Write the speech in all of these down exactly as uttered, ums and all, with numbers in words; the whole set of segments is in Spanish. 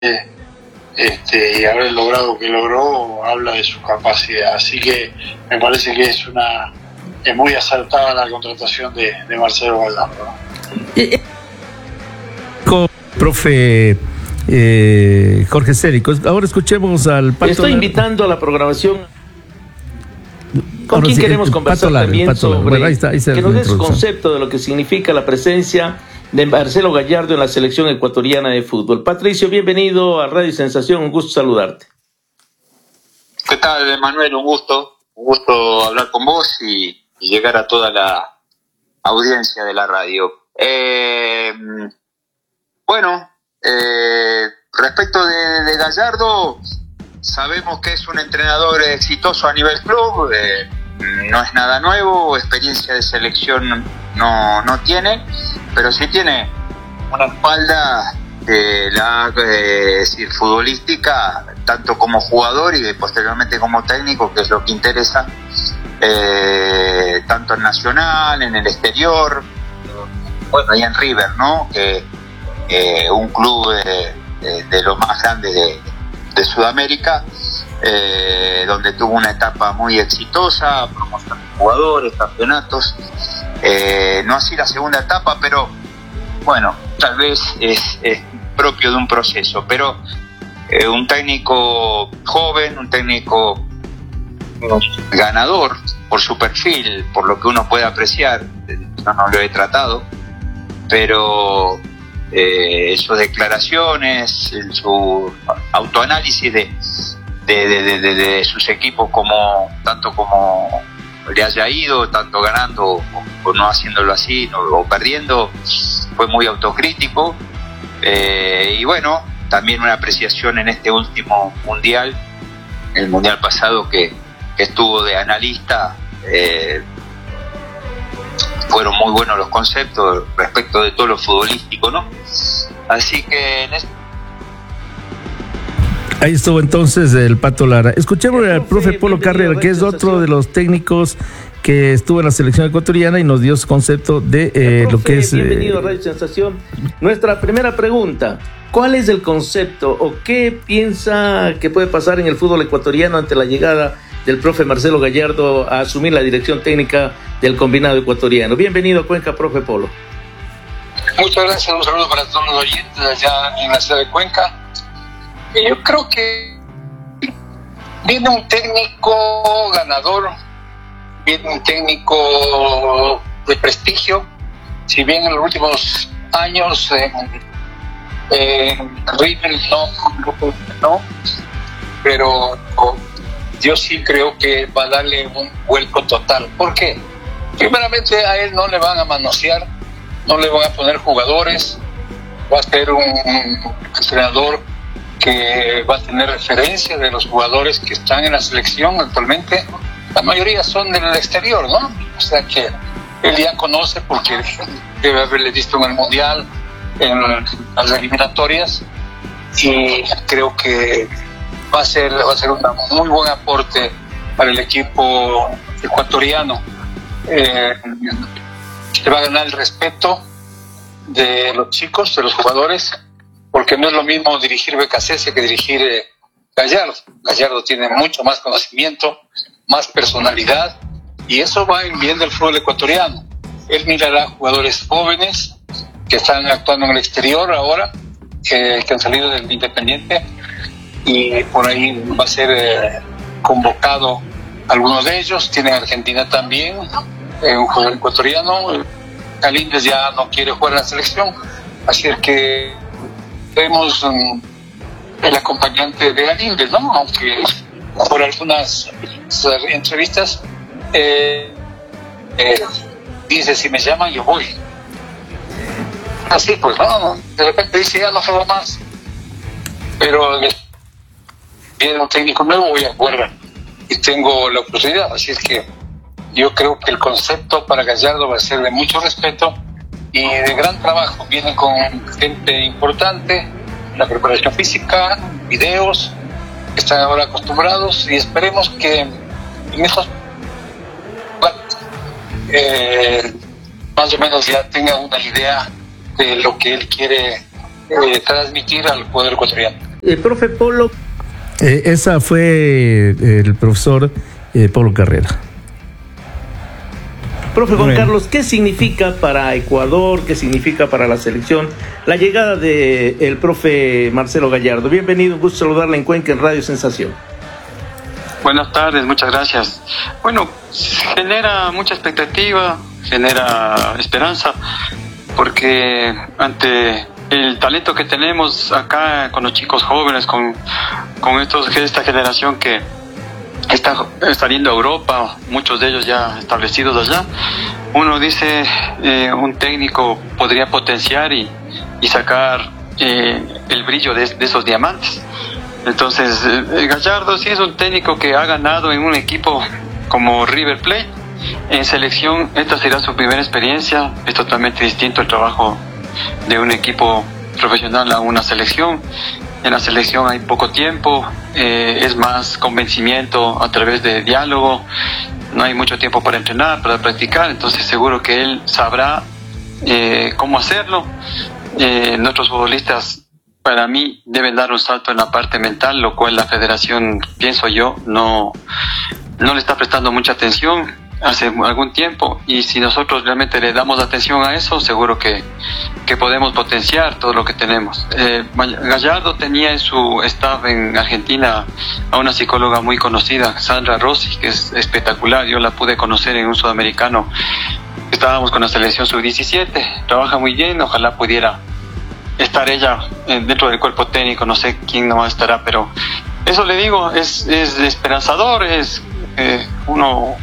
este, y haber logrado lo que logró habla de su capacidad. Así que me parece que es una es muy acertada la contratación de, de Marcelo Gallardo, ¿no? Eh, eh, profe eh, Jorge Cérico, ahora escuchemos al Pato. Estoy invitando a la programación. ¿Con ahora quién sí, queremos conversar Lara, también sobre bueno, ahí está, ahí que nos dé su concepto de lo que significa la presencia de Marcelo Gallardo en la selección ecuatoriana de fútbol? Patricio, bienvenido a Radio Sensación, un gusto saludarte. ¿Qué tal, Manuel? Un gusto, un gusto hablar con vos y, y llegar a toda la audiencia de la radio. Eh, bueno, eh, respecto de, de Gallardo, sabemos que es un entrenador exitoso a nivel club, eh, no es nada nuevo, experiencia de selección no, no tiene, pero sí tiene una espalda de la eh, es decir, futbolística, tanto como jugador y posteriormente como técnico, que es lo que interesa, eh, tanto en Nacional, en el exterior, bueno, y en River, ¿no? Que eh, un club eh, de, de los más grandes de, de Sudamérica, eh, donde tuvo una etapa muy exitosa, promoción de jugadores, campeonatos, eh, no así la segunda etapa, pero bueno, tal vez es, es propio de un proceso, pero eh, un técnico joven, un técnico ganador por su perfil, por lo que uno puede apreciar, yo no lo he tratado, pero eh, sus declaraciones, su autoanálisis de, de, de, de, de sus equipos, como tanto como le haya ido, tanto ganando o, o no haciéndolo así, no, o perdiendo, fue muy autocrítico, eh, y bueno, también una apreciación en este último mundial, el mundial pasado que, que estuvo de analista. eh, fueron muy buenos los conceptos respecto de todo lo futbolístico, ¿no? Así que en este... Ahí estuvo entonces el Pato Lara. Escuchemos al profe Polo Carrera, que es otro de los técnicos que estuvo en la selección ecuatoriana y nos dio su concepto de eh, profe, lo que es... Bienvenido eh, a Radio Sensación. Nuestra primera pregunta: ¿cuál es el concepto o qué piensa que puede pasar en el fútbol ecuatoriano ante la llegada del profe Marcelo Gallardo a asumir la dirección técnica del combinado ecuatoriano? Bienvenido a Cuenca, profe Polo. Muchas gracias, un saludo para todos los oyentes allá en la ciudad de Cuenca. Yo creo que viene un técnico ganador, viene un técnico de prestigio. Si bien en los últimos años en eh, River no, no, pero yo sí creo que va a darle un vuelco total. ¿Por qué? Primeramente, a él no le van a manosear, no le van a poner jugadores, va a ser un, un entrenador que va a tener referencia de los jugadores que están en la selección actualmente. La mayoría son del exterior, ¿no? O sea que él ya conoce porque debe haberle visto en el Mundial, en las eliminatorias, y creo que va a ser, va a ser un muy buen aporte para el equipo ecuatoriano. Eh, se va a ganar el respeto de los chicos, de los jugadores, porque no es lo mismo dirigir Becasese que dirigir eh, Gallardo. Gallardo tiene mucho más conocimiento, más personalidad, y eso va en bien del fútbol ecuatoriano. Él mirará jugadores jóvenes que están actuando en el exterior ahora, que, que han salido del Independiente, y por ahí va a ser eh, convocado algunos de ellos. Tiene Argentina también, eh, un jugador ecuatoriano. Galíndez ya no quiere jugar en la selección, así es que vemos um, el acompañante de Galíndez, ¿no? Aunque por algunas entrevistas eh, eh, dice: si me llaman yo voy. Así pues, no, de repente dice: ya no juego más, pero viene un técnico nuevo, voy a jugar y tengo la oportunidad. Así es que yo creo que el concepto para Gallardo va a ser de mucho respeto y de gran trabajo. Vienen con gente importante, la preparación física, videos, están ahora acostumbrados, y esperemos que en estos eh, más o menos ya tenga una idea de lo que él quiere eh, transmitir al poder ecuatoriano. El profe Polo. Eh, esa fue el profesor eh, Polo Carrera. Profe Juan Bueno. Carlos, ¿qué significa para Ecuador, qué significa para la selección la llegada del el profe Marcelo Gallardo? Bienvenido, un gusto saludarle en Cuenca en Radio Sensación. Buenas tardes, muchas gracias. Bueno, genera mucha expectativa, genera esperanza, porque ante el talento que tenemos acá con los chicos jóvenes, con, con estos, esta generación que está saliendo a Europa, muchos de ellos ya establecidos allá, uno dice, eh, un técnico podría potenciar y, y sacar eh, el brillo de, de esos diamantes. Entonces, eh, Gallardo sí es un técnico que ha ganado en un equipo como River Plate. En selección, esta será su primera experiencia. Es totalmente distinto el trabajo de un equipo profesional a una selección. En la selección hay poco tiempo, eh, es más convencimiento a través de diálogo, no hay mucho tiempo para entrenar, para practicar, entonces seguro que él sabrá eh, cómo hacerlo. Eh, nuestros futbolistas, para mí, deben dar un salto en la parte mental, lo cual la federación, pienso yo, no, no le está prestando mucha atención hace algún tiempo, y si nosotros realmente le damos atención a eso, seguro que, que podemos potenciar todo lo que tenemos. Eh, Gallardo tenía en su staff en Argentina a una psicóloga muy conocida, Sandra Rossi, que es espectacular. Yo la pude conocer en un sudamericano, estábamos con la selección sub diecisiete, trabaja muy bien, ojalá pudiera estar ella dentro del cuerpo técnico, no sé quién no estará, pero eso le digo, es, es esperanzador, es eh, uno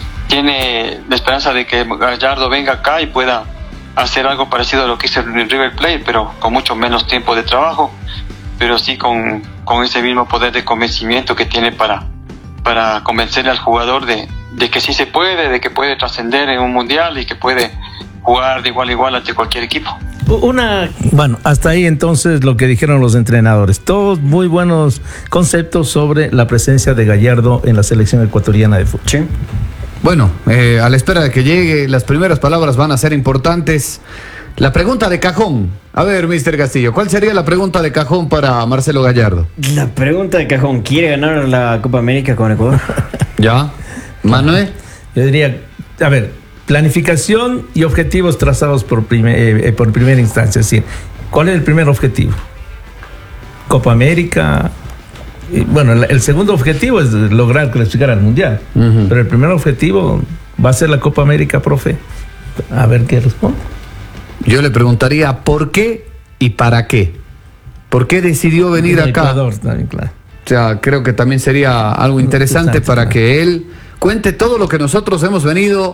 tiene la esperanza de que Gallardo venga acá y pueda hacer algo parecido a lo que hizo en River Plate, pero con mucho menos tiempo de trabajo, pero sí con, con ese mismo poder de convencimiento que tiene para, para convencerle al jugador de, de que sí se puede, de que puede trascender en un mundial y que puede jugar de igual a igual ante cualquier equipo. Una... Bueno, hasta ahí entonces lo que dijeron los entrenadores. Todos muy buenos conceptos sobre la presencia de Gallardo en la selección ecuatoriana de fútbol. Sí. Bueno, eh, a la espera de que llegue, las primeras palabras van a ser importantes. La pregunta de cajón. A ver, mister Castillo, ¿cuál sería la pregunta de cajón para Marcelo Gallardo? La pregunta de cajón, ¿quiere ganar la Copa América con Ecuador? ¿Ya? ¿Manuel? Yo diría, a ver, planificación y objetivos trazados por, primer, eh, por primera instancia. Es decir, ¿cuál es el primer objetivo? Copa América. Y bueno, el, el segundo objetivo es lograr clasificar al Mundial. Uh-huh. Pero el primer objetivo va a ser la Copa América, profe. A ver qué responde. Yo le preguntaría ¿por qué y para qué? ¿Por qué decidió venir acá? Ecuador, también, claro. O sea, creo que también sería algo interesante, interesante para claro. que él cuente todo lo que nosotros hemos venido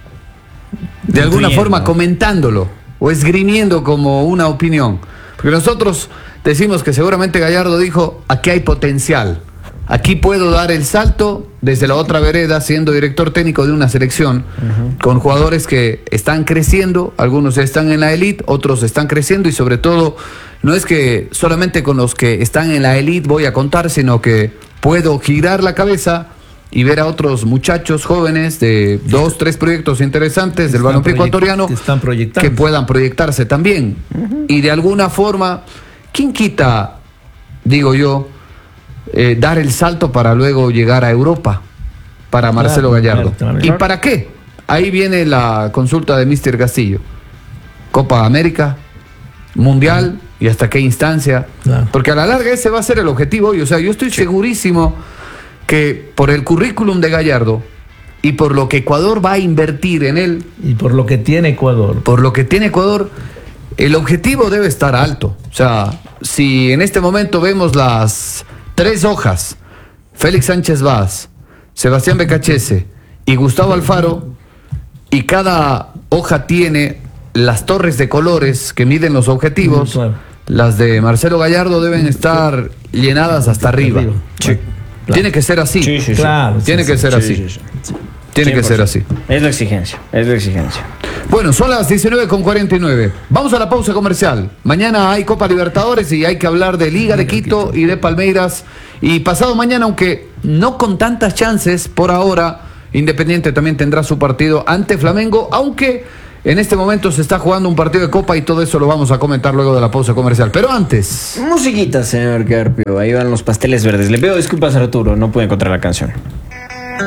de alguna forma comentándolo o esgrimiendo como una opinión. Porque nosotros decimos que seguramente Gallardo dijo, aquí hay potencial, aquí puedo dar el salto desde la otra vereda siendo director técnico de una selección, uh-huh. con jugadores que están creciendo, algunos están en la élite, otros están creciendo y sobre todo no es que solamente con los que están en la élite voy a contar, sino que puedo girar la cabeza y ver a otros muchachos jóvenes de dos, tres proyectos interesantes del balompié ecuatoriano que, están que puedan proyectarse también. Uh-huh. Y de alguna forma, ¿quién quita, digo yo, eh, dar el salto para luego llegar a Europa para Marcelo claro, Gallardo? Claro, claro. ¿Y para qué? Ahí viene la consulta de mister Castillo. Copa América, Mundial, uh-huh. y hasta qué instancia. Claro. Porque a la larga ese va a ser el objetivo. Y, o sea, yo estoy sí. segurísimo que por el currículum de Gallardo y por lo que Ecuador va a invertir en él y por lo que tiene Ecuador por lo que tiene Ecuador el objetivo debe estar alto. O sea, si en este momento vemos las tres hojas, Félix Sánchez Vaz, Sebastián Becachese y Gustavo Alfaro, y cada hoja tiene las torres de colores que miden los objetivos, sí, claro. Las de Marcelo Gallardo deben estar llenadas hasta arriba. Sí. Claro. Tiene que ser así. Sí, sí, sí. Claro, Tiene sí, que ser sí, así. Sí, sí, sí. Tiene cien por ciento. Que ser así. Es la exigencia, es la exigencia. Bueno, son las diecinueve con cuarenta y nueve. Vamos a la pausa comercial. Mañana hay Copa Libertadores y hay que hablar de Liga de Quito y de Palmeiras. Y pasado mañana, aunque no con tantas chances por ahora, Independiente también tendrá su partido ante Flamengo, aunque En este momento se está jugando un partido de Copa y todo eso lo vamos a comentar luego de la pausa comercial. Pero antes... Musiquita, señor Carpio. Ahí van los pasteles verdes. Le pido disculpas a Arturo, no pude encontrar la canción.